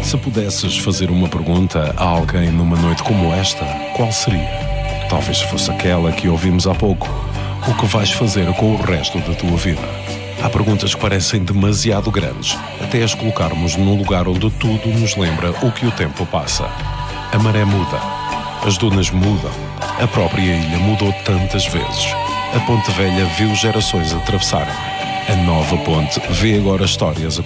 Se pudesses fazer uma pergunta a alguém numa noite como esta, qual seria? Talvez fosse aquela que ouvimos há pouco. O que vais fazer com o resto da tua vida? Há perguntas que parecem demasiado grandes, até as colocarmos num lugar onde tudo nos lembra o que o tempo passa. A maré muda, as dunas mudam, a própria ilha mudou tantas vezes. A Ponte Velha viu gerações atravessarem. A nova ponte vê agora histórias a